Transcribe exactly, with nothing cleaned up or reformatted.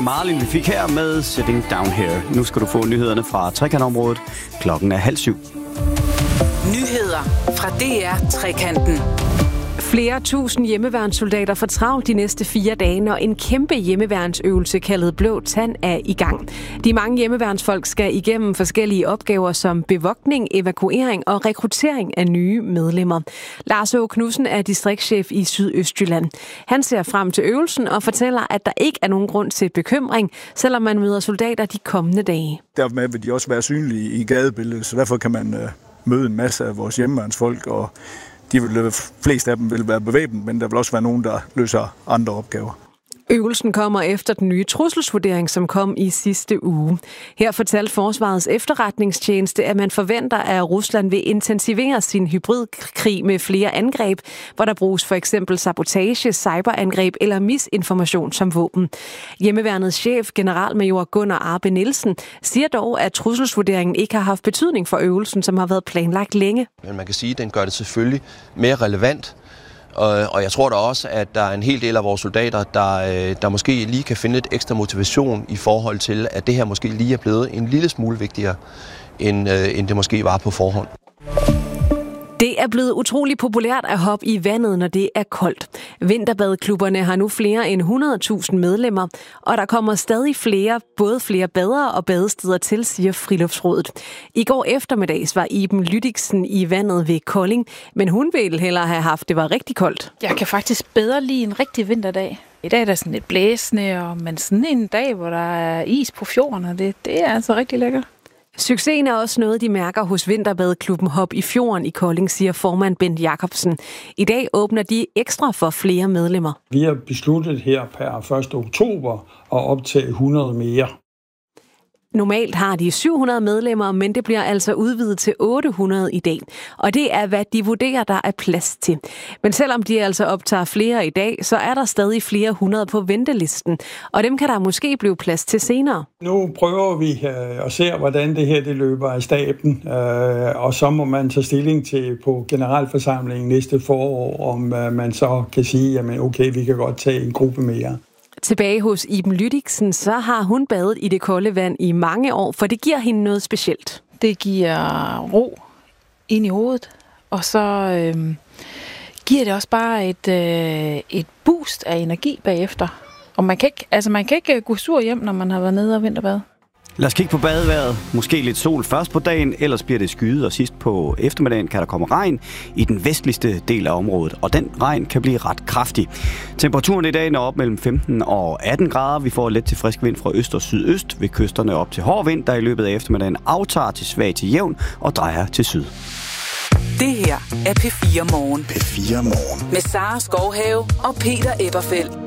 Marlin, vi fik her med Sitting Down Here. Nu skal du få nyhederne fra Trekantområdet. Klokken er halv syv. Nyheder fra D R Trekanten. Flere tusind hjemmeværnssoldater får travlt de næste fire dage, når en kæmpe hjemmeværnsøvelse kaldet Blå Tand er i gang. De mange hjemmeværnsfolk skal igennem forskellige opgaver som bevogtning, evakuering og rekruttering af nye medlemmer. Lars Åge Knudsen er distriktschef i Sydøstjylland. Han ser frem til øvelsen og fortæller, at der ikke er nogen grund til bekymring, selvom man møder soldater de kommende dage. Dermed vil de også være synlige i gadebilledet, så derfor kan man øh, møde en masse af vores hjemmeværnsfolk, og de vil, flest af dem vil være bevæbnet, men der vil også være nogen, der løser andre opgaver. Øvelsen kommer efter den nye trusselsvurdering, som kom i sidste uge. Her fortalte Forsvarets efterretningstjeneste, at man forventer, at Rusland vil intensivere sin hybridkrig med flere angreb, hvor der bruges for eksempel sabotage, cyberangreb eller misinformation som våben. Hjemmeværnets chef, generalmajor Gunnar Arbe Nielsen, siger dog, at trusselsvurderingen ikke har haft betydning for øvelsen, som har været planlagt længe. Men man kan sige, at den gør det selvfølgelig mere relevant. Og jeg tror da også, at der er en hel del af vores soldater, der, der måske lige kan finde et ekstra motivation i forhold til, at det her måske lige er blevet en lille smule vigtigere, end, end det måske var på forhånd. Det er blevet utrolig populært at hoppe i vandet, når det er koldt. Vinterbadeklubberne har nu flere end hundrede tusind medlemmer, og der kommer stadig flere, både flere badere og badesteder til, siger Friluftsrådet. I går eftermiddags var Iben Lydiksen i vandet ved Kolding, men hun ville hellere have haft, det var rigtig koldt. Jeg kan faktisk bedre lide en rigtig vinterdag. I dag er der sådan lidt blæsende, og men sådan en dag, hvor der er is på fjorden, og det, det er altså rigtig lækkert. Succesen er også noget, de mærker hos Vinterbadeklubben Hop i Fjorden i Kolding, siger formand Bent Jacobsen. I dag åbner de ekstra for flere medlemmer. Vi har besluttet her per første oktober at optage hundrede mere. Normalt har de syv hundrede medlemmer, men det bliver altså udvidet til otte hundrede i dag. Og det er, hvad de vurderer, der er plads til. Men selvom de altså optager flere i dag, så er der stadig flere hundrede på ventelisten. Og dem kan der måske blive plads til senere. Nu prøver vi at se, hvordan det her det løber af staben. Og så må man tage stilling til på generalforsamlingen næste forår, om man så kan sige, jamen okay, vi kan godt tage en gruppe mere. Tilbage hos Iben Lydiksen, så har hun badet i det kolde vand i mange år, for det giver hende noget specielt. Det giver ro ind i hovedet, og så øh, giver det også bare et, øh, et boost af energi bagefter. Og man kan ikke, altså man kan ikke gå sur hjem, når man har været nede og vinterbade. Lad os kigge på badeværet. Måske lidt sol først på dagen, ellers bliver det skyet, og sidst på eftermiddagen kan der komme regn i den vestligste del af området, og den regn kan blive ret kraftig. Temperaturen i dag når op mellem femten og atten grader. Vi får let til frisk vind fra øst og sydøst, ved kysterne op til hård vind, der i løbet af eftermiddagen aftager til svag til jævn og drejer til syd. Det her er P fire Morgen. P fire Morgen. Med Sara Skovhave og Peter Eberfeldt.